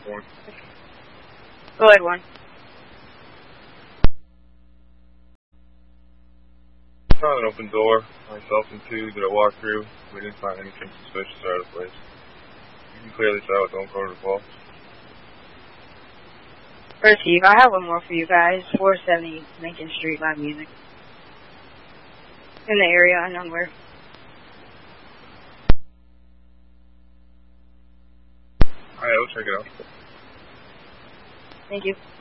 Warren. Go ahead, Warren. Found an open door. Myself and two that I walked through. We didn't find anything suspicious or out of place. You can clearly tell it don't go to the vault. Receive. I have one more for you guys. 470 Lincoln Street, live music. In the area, unknown where. Alright, I'll check it out. Thank you.